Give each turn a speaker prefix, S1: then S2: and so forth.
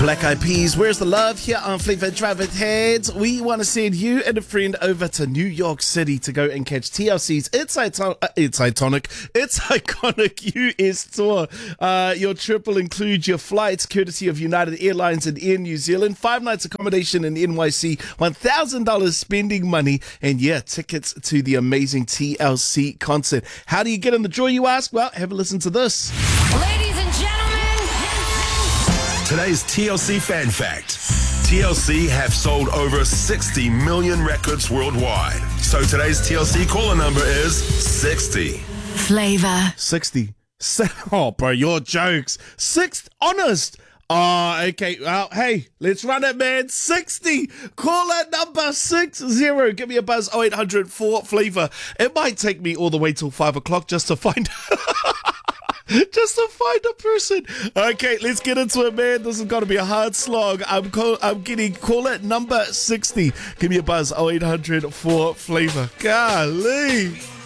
S1: Black Eyed Peas, where's the love here on Flavor Drive It Heads? We want to send you and a friend over to New York City to go and catch TLC's It's Iconic US tour. Your trip will include your flights courtesy of United Airlines and Air New Zealand, 5 nights accommodation in NYC, $1,000 spending money, and tickets to the amazing TLC concert. How do you get in the draw, you ask? Well, have a listen to this.
S2: Ladies and gentlemen,
S3: today's TLC Fan Fact. TLC have sold over 60 million records worldwide. So today's TLC caller number is 60.
S2: Flavor.
S1: 60. Oh, bro, your jokes. Honest. Oh, okay. Well, hey, let's run it, man. 60. Caller number 60. Give me a buzz. 0800 4 Flavor. It might take me all the way till 5 o'clock just to find a person. Okay, let's get into it, man. This is going to be a hard slog. I'm getting caller number 60. Give me a buzz. 0800 4 Flavor. Golly.